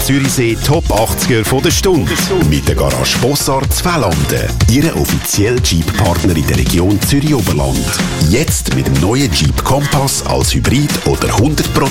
Zürichsee Top 80er von der Stunde. Mit der Garage Bossard Zwelanden. Ihre offizielle Jeep-Partner in der Region Zürich-Oberland. Jetzt mit dem neuen Jeep Compass als Hybrid oder 100%